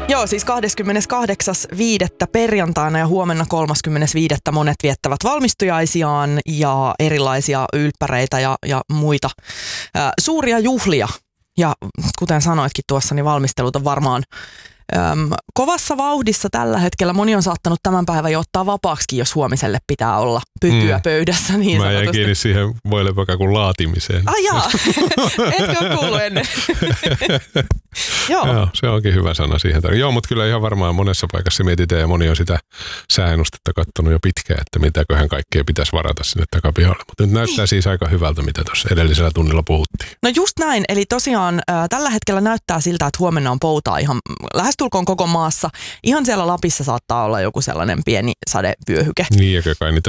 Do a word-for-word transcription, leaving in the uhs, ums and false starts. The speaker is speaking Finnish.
Joo, siis kahdeskymmeneskahdeksas viidettä perjantaina ja huomenna kolmaskymmenes viidettä monet viettävät valmistujaisiaan ja erilaisia ylppäreitä ja, ja muita ää, suuria juhlia. Ja kuten sanoitkin tuossa, niin valmistelut on varmaan äm, kovassa vauhdissa tällä hetkellä. Moni on saattanut tämän päivän jo ottaa vapaaksikin, jos huomiselle pitää olla pytyä mm. pöydässä. Niin Mä jäin kiinni siihen voilepäkakun laatimiseen. Ai jaa, etkö ole kuullut ennen? Joo. Joo, se onkin hyvä sana siihen. Joo, mutta kyllä ihan varmaan monessa paikassa mietitään ja moni on sitä sääennustetta katsonut jo pitkään, että mitäköhän kaikkea pitäisi varata sinne takapihalle. Mutta nyt näyttää niin. siis aika hyvältä, mitä tuossa edellisellä tunnilla puhuttiin. No just näin, eli tosiaan äh, tällä hetkellä näyttää siltä, että huomenna on poutaa ihan lähestulkoon koko maassa. Ihan siellä Lapissa saattaa olla joku sellainen pieni sadevyöhyke. Niin, ja kai niitä